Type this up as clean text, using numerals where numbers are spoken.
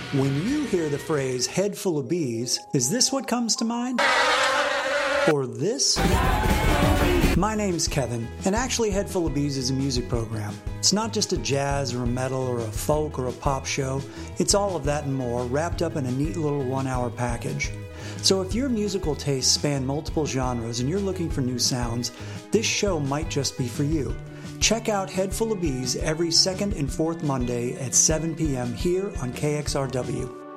When you hear the phrase head full of bees, is this what comes to mind? Or this? My name's Kevin, and actually Head Full of Bees is a music program. It's not just a jazz or a metal or a folk or a pop show. It's all of that and more wrapped up in a neat little 1-hour package. So if your musical tastes span multiple genres and you're looking for new sounds, this show might just be for you. Check out Head Full of Bees every second and fourth Monday at 7 p.m. here on KXRW.